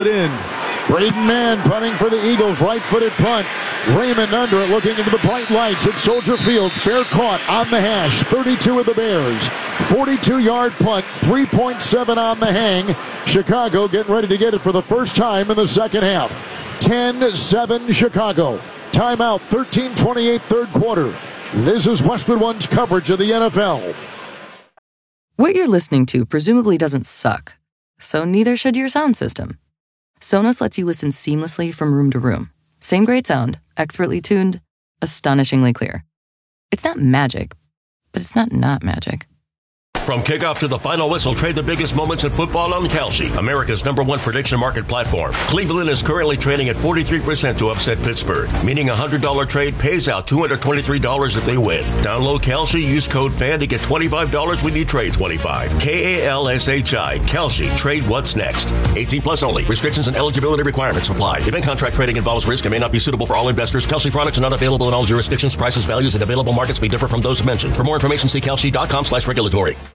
In. Braden Mann punting for the Eagles, right-footed punt. Raymond under it, looking into the bright lights at Soldier Field. Fair caught on the hash. 32 of the Bears. 42-yard punt, 3.7 on the hang. Chicago getting ready to get it for the first time in the second half. 10-7 Chicago. Timeout, 13:28 third quarter. This is Westwood One's coverage of the NFL. What you're listening to presumably doesn't suck, so neither should your sound system. Sonos lets you listen seamlessly from room to room. Same great sound, expertly tuned, astonishingly clear. It's not magic, but it's not magic. From kickoff to the final whistle, trade the biggest moments in football on Kalshi, America's #1 prediction market platform. Cleveland is currently trading at 43% to upset Pittsburgh, meaning a $100 trade pays out $223 if they win. Download Kalshi, use code FAN to get $25 when you trade 25. K-A-L-S-H-I, Kalshi, trade what's next. 18 plus only. Restrictions and eligibility requirements apply. Event contract trading involves risk and may not be suitable for all investors. Kalshi products are not available in all jurisdictions. Prices, values, and available markets may differ from those mentioned. For more information, see kalshi.com/regulatory.